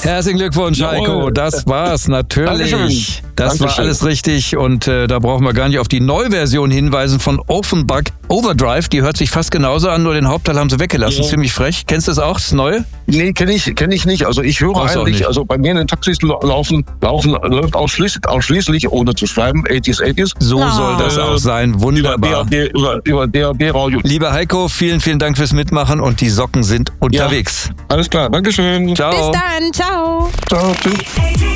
Herzlichen Glückwunsch, Heiko. Das war's natürlich. Dankeschön. Das war alles richtig und da brauchen wir gar nicht auf die Neuversion hinweisen von Offenbach Overdrive. Die hört sich fast genauso an, nur den Hauptteil haben sie weggelassen. Ja. Ziemlich frech. Kennst du das auch, das Neue? Nee, kenn ich nicht. Also ich höre Brauchst du auch eigentlich, nicht. also bei mir in den Taxis läuft ausschließlich, ohne zu schreiben, 80s. So soll das auch sein. Wunderbar. Über DAB Radio. Lieber Heiko, vielen, vielen Dank fürs Mitmachen und die Socken sind unterwegs. Alles klar, Dankeschön. Ciao. Bis dann, ciao. Ciao, tschüss.